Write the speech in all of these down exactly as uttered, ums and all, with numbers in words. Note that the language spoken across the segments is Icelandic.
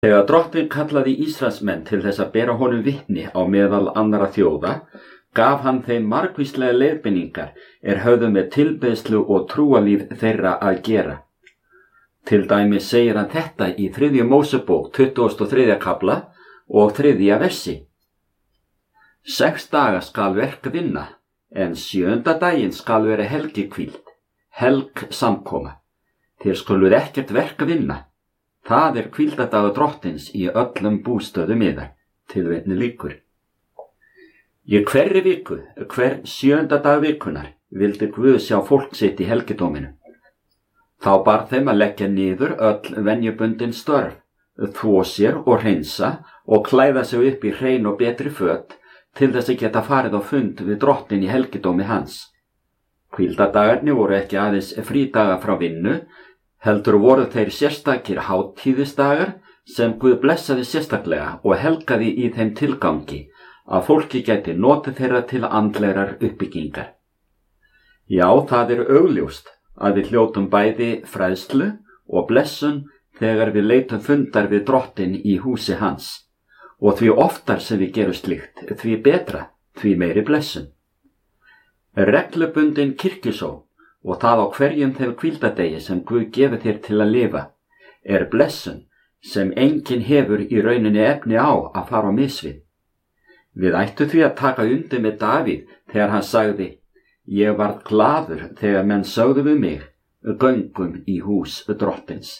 Þegar drottinn kallaði Ísraelsmenn til þess að bera honum vitni á meðal annarra þjóða, gaf hann þeim margvíslega leiðbeiningar er höfðu með tilbeiðslu og trúalíf þeirra að gera. Til dæmis segir hann þetta í þriðju Mósebók tuttugasta og þriðja kafla og þriðja versi. Sex daga skal verk vinna, en sjöunda daginn skal vera helgihvíld, helg samkoma. Þér skuluð ekkert verk vinna. Það er hvíldadagur drottins í öllum bústöðum yðar, tilvitni lýkur. Í hverri viku, hver sjöunda dag vikunar, vildi Guð sjá fólk sitt í helgidóminu. Þá bar þeim að leggja niður öll venjubundin störf, þvo sér og hreinsa og klæða sig upp í hrein og betri föt til þess að geta farið á fund við drottin í helgidómi hans. Hvíldadagarnir voru ekki aðeins frídaga frá vinnu, heldur voru þeir sérstakir hátíðisdagar sem Guð blessaði sérstaklega og helgaði í þeim tilgangi að fólki gæti notið þeirra til andlegrar uppbyggingar. Já, það er augljóst að við hljótum bæði fræðslu og blessun þegar við leitum fundar við drottin í húsi hans, og því oftar sem við gerum slíkt, því betra, því meiri blessun. Reglubundin kirkjusó, og það á hverjum þeim hvíldadegi sem Guð gefur þér til að lifa, er blessun sem enginn hefur í rauninni efni á að fara á misvið. Við ættu því að taka undir með Davíð þegar hann sagði: Ég varð glaður þegar menn sögðu við mig, göngum í hús drottins.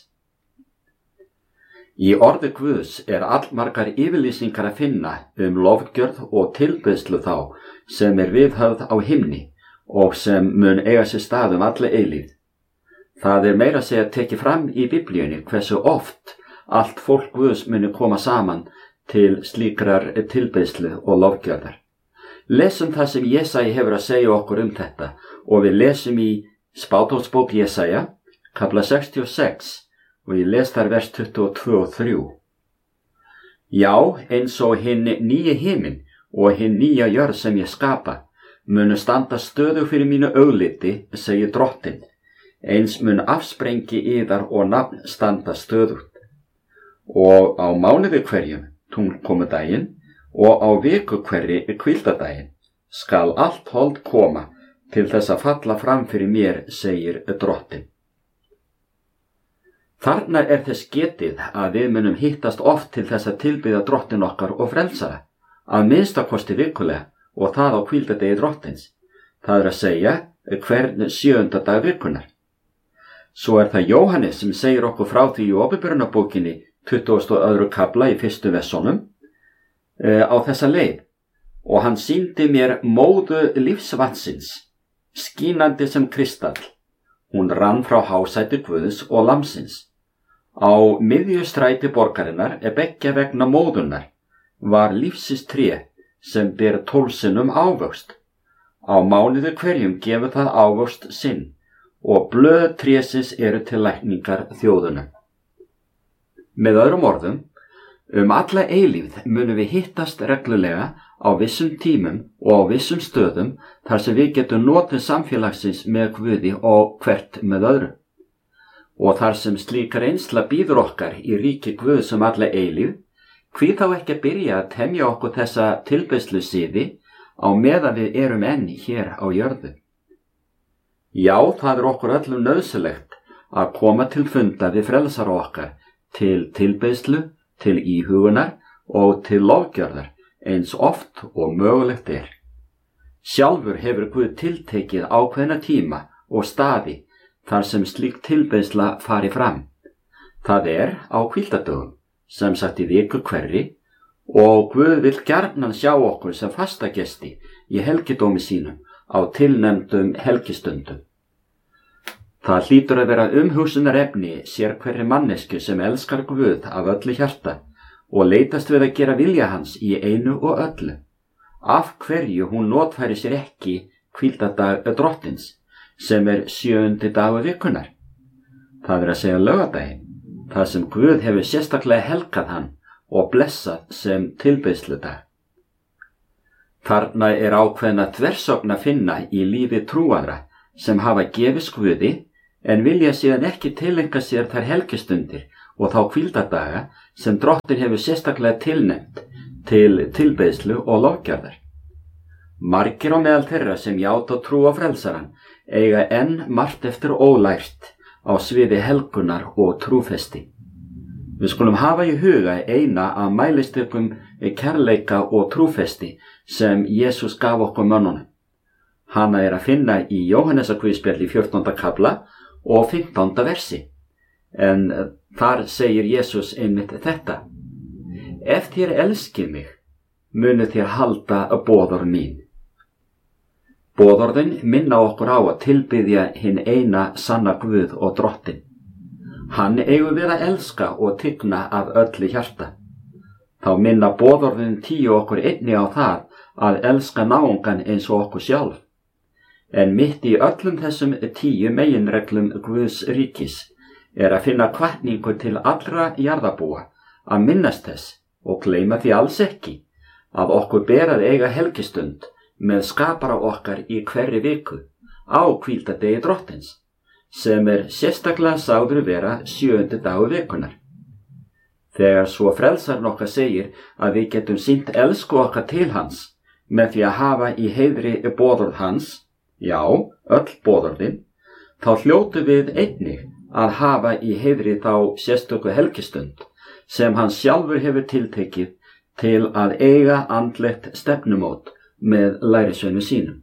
Í orði Guðs er allmargar yfirlýsingar að finna um lofgjörð og tilbeiðslu þá sem er viðhöfð á himni og sem mun eiga sér stað um alla eilífð. Það er meira að segja tekið fram í Biblíunni hversu oft allt fólk Guðs muni koma saman til slíkrar tilbeiðslu og lofgjörðar. Lesum það sem Jesaja hefur að segja okkur um þetta og við lesum í Spádómsbók Jesaja, kafla sextíu og sex, og ég les þar vers tuttugu og tvö og þrjú. Já, eins og hinn nýji himinn og hinn nýja jörð sem ég skapa, munu standa stöðu fyrir mínu augliti, segir drottinn, eins mun afsprengi yðar og nafn standa stöðugt. Og á mánuði hverjum, tunglkomudaginn, og á viku hverri hvíldadaginn, skal allt hold koma til þess að falla fram fyrir mér, segir drottinn. Þarna er þess getið að við munum hittast oft til þess að tilbiðja drottin okkar og frelsara, að minnsta kosti vikulega, og það á hvíldadegi drottins, það er að segja hvern sjöunda dag vikunar. Svo er það Jóhannes sem segir okkur frá því í Åpenbarunarbókinni tuttugasta og öðrum kafla í fyrstu versónum e, á þessa leið, og hann sýndi mér móðu lífsvatsins, skínandi sem kristall. Hún rann frá hásæti Guðs og lamsins. Á miðjustræti borgarinnar er beggja vegna móðunnar var lífsins tré sem ber tólsinnum ávöxt. Á mánuði hverjum gefur það ávöxt sinn og blöð trésins eru til lækningar þjóðunum. Með öðrum orðum, um alla eilífð munum við hittast reglulega á vissum tímum og á vissum stöðum þar sem við getum notið samfélagsins með Guði og hvert með öðru. Og þar sem slík reynsla býður okkar í ríki Guðs um alla eilífð, hví þá ekki að byrja að temja okkur þessa tilbeiðslu siði á meðan við erum enn hér á jörðu. Já, það er okkur öllum nauðsynlegt að koma til funda við frelsara okkar, til tilbeiðslu, til íhugunar og til lofgjörðar, eins oft og mögulegt er. Sjálfur hefur Guð tiltekið ákveðna tíma og staði þar sem slík tilbeiðsla fari fram. Það er á hvíldadögum, sem sagt í viku hverri, og Guð vill gjarnan sjá okkur sem fastagesti í helgidómi sínum á tilnefndum helgistundum. Það hlýtur að vera umhugsunarefni sér hverri mannesku sem elskar Guð af öllu hjarta og leitast við að gera vilja hans í einu og öllu. Af hverju hún notfæri sér ekki hvíldadag drottins, sem er sjöundi dagur vikunar. Það er að segja laugardaginn, það sem Guð hefur sérstaklega helgað hann og blessað sem tilbeiðsludag. Þarna er ákveðna þversögn að finna í lífi trúaðra sem hafa gefist Guði en vilja síðan ekki tileinka sér þær helgistundir og þá hvíldadaga sem drottin hefur sérstaklega tilnefnt til tilbeiðslu og lofgjörðar. Margir á meðal þeirra sem játa og trúa frelsaran eiga enn margt eftir ólært á sviði helgunar og trúfesti. Við skulum hafa í huga eina af mælistikum kærleika og trúfesti sem Jesús gaf okkur mönnunum. Hana er að finna í Jóhannesarguðspjalli fjórtánda kafla og fimmtánda versi. En þar segir Jesús einmitt þetta: Ef þér elskið mig, munu þér halda boðorð mín. Boðorðin minna okkur á að tilbiðja hinn eina sanna Guð og drottin. Hann eigum við að elska og tigna af öllu hjarta. Þá minna boðorðin tíu okkur einni á það að elska náungan eins og okkur sjálf. En mitt í öllum þessum tíu meginreglum Guðs ríkis er að finna hvatningu til allra jarðarbúa að minnast þess og gleyma því alls ekki að okkur ber að eiga helgistund með skapara okkar í hverri viku á hvíldardegi drottins, sem er sérstaklega sagður vera sjöundi dagur vikunar. Þegar svo frelsarinn okkar segir að við getum sýnt elsku okkar til hans með því að hafa í heiðri boðorð hans, já, öll boðorðin, þá hljótu við einnig að hafa í heiðri þá sérstöku helgistund sem hann sjálfur hefur tiltekið til að eiga andlegt stefnumót með lærisveinu sínum.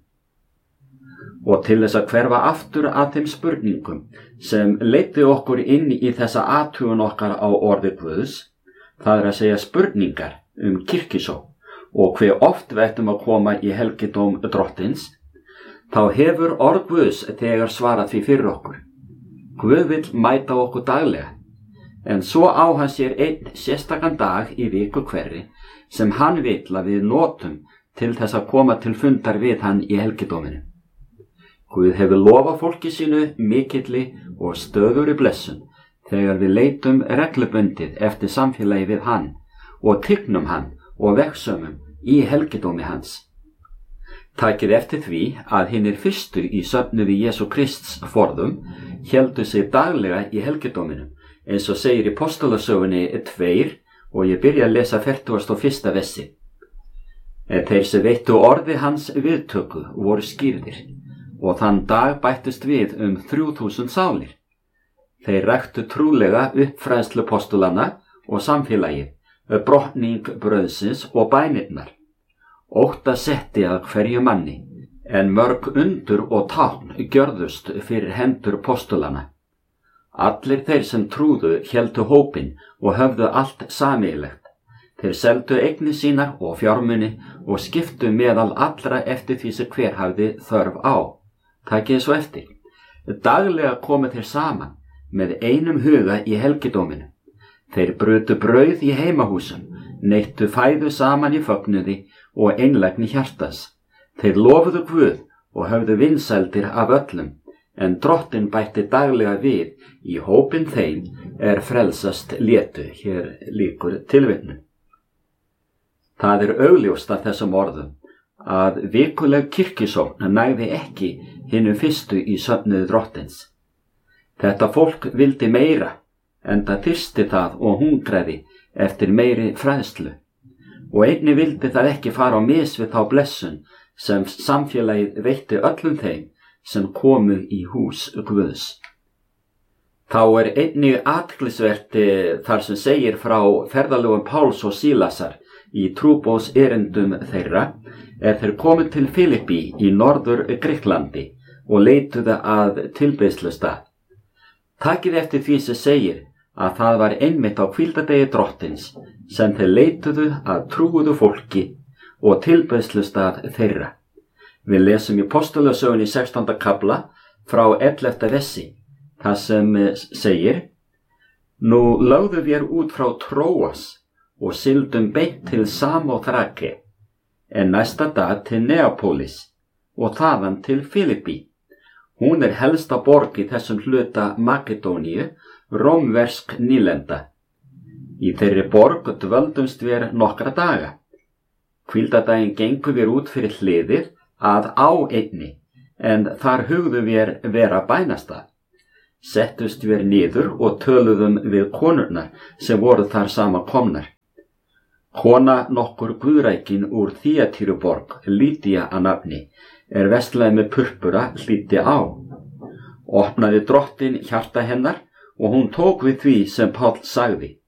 Og til þess að hverfa aftur að þeim spurningum sem leiddi okkur inn í þessa athugun okkar á orði Guðs, það er að segja spurningar um kirkjusókn og hve oft við ættum að koma í helgidóm drottins, þá hefur orð Guðs þegar svarað því fyrir okkur. Guð vill mæta okkur daglega, en svo á hann sér einn sérstakann dag í viku hverri sem hann vill að við notum til þess að koma til fundar við hann í helgidóminu. Guð hefur lofað fólki sínu mikilli og stöðugri blessun þegar við leitum reglubundið eftir samfélagi við hann og tignum hann og vegsömmum í helgidómi hans. Takið eftir því að hinir fyrstu í söfnuði Jesú Krists forðum héldu sig daglega í helgidóminum, eins og segir í Postulasögunni tveir og ég byrja að lesa fertugasta og fyrsta versi. En þeir sem veittu orði hans viðtöku voru skýrðir, og þann dag bættust við um þrjú þúsund sálir. Þeir ræktu trúlega uppfræðslu postulanna og samfélagið, brotning brauðsins og bænirnar. Ótta setti að hverju manni, en mörg undur og tákn gjörðust fyrir hendur postulanna. Allir þeir sem trúðu héldu hópinn og höfðu allt sameiginlegt. Þeir seldu eignir sínar og fjármuni og skiptu meðal allra eftir því sem hver hafði þörf á. Takið svo eftir. Daglega komu þeir saman með einum huga í helgidóminu. Þeir brutu brauð í heimahúsum, neittu fæðu saman í fögnuði og einlægni hjartas. Þeir lofuðu Guð og höfðu vinsældir af öllum, en drottin bætti daglega við í hópinn þeim er frelsast létu. Hér lýkur tilvitnun. Það er augljóst af þessum orðum að vikuleg kirkjusókn nægði ekki hinum fyrstu í söfnuði drottins. Þetta fólk vildi meira, enda þyrsti það og hungraði eftir meiri fræðslu, og einnig vildi það ekki fara á mis við þá blessun sem samfélagið veitti öllum þeim sem komu í hús Guðs. Þá er einnig athyglisvert þar sem segir frá ferðalögum Páls og Sílasar í trúboðs erindum þeirra er þeir komu til Filippi í norður Grikklandi og leituðu að tilbeiðslustað. Takið eftir því sem segir að það var einmitt á hvíldardegi drottins sem þeir leituðu að trúuðu fólki og tilbeiðslustað þeirra. Við lesum í Postulasögunni sextánda kafla frá ellefta versi, það sem segir: Nú lögðu vér út frá Tróas og sigldum beint til Samóþrake, en næsta dag til Neapólis og þaðan til Filippi. Hún er helsta borg í þessum hluta Makedóníu, rómversk nýlenda. Í þeirri borg dvöldumst við nokkra daga. Hvíldardaginn gengum við út fyrir hliðið að á einni, en þar hugðu við vera bænastað. settust við niður og töluðum við konurnar sem voru þar sama komnar. Kona nokkur guðrækin úr Þýatíruborg, Lydía að nafni, er veslaði með purpura, hlýddi á. Opnaði drottin hjarta hennar og hún tók við því sem Páll sagði.